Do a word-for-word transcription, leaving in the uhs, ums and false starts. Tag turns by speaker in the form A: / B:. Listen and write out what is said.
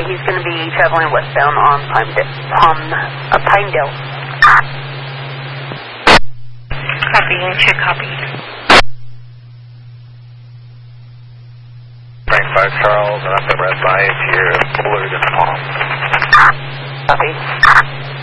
A: he's going to be traveling westbound on Pinedale. Um, uh, Pinedale.
B: Copy, check copy.
C: Frank five Charles, and up at red light, you're blue to the palm.
A: Copy.